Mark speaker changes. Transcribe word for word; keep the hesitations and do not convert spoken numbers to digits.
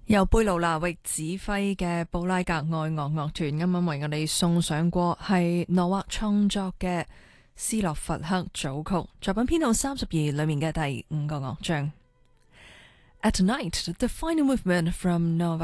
Speaker 1: 由貝魯納域指揮嘅布拉格愛樂樂團啱啱為我哋送上過係諾瓦創作嘅斯洛伐克組曲作品編號三十二裏面嘅第五個樂章。At night, the final movement from Novak